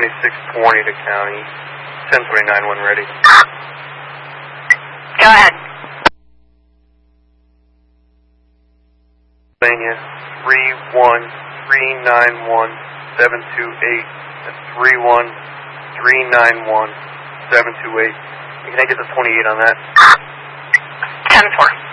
2620 to county. 1029 when ready. Go ahead. Pennsylvania 31391-728. That's 31391-728. Can I get the 28 on that? 10-4.